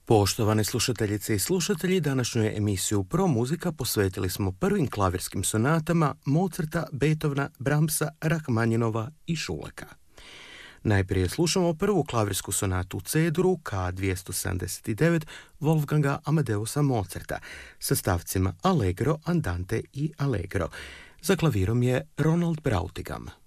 Poštovane slušateljice i slušatelji, današnju emisiju Pro muzika posvetili smo prvim klavirskim sonatama Mozarta, Beethovena, Brahmsa, Rachmaninova i Schuleka. Najprije slušamo prvu klavirsku sonatu C-duru K279 Wolfganga Amadeusa Mozarta sa stavcima Allegro, Andante i Allegro. Za klavirom je Ronald Brautigam.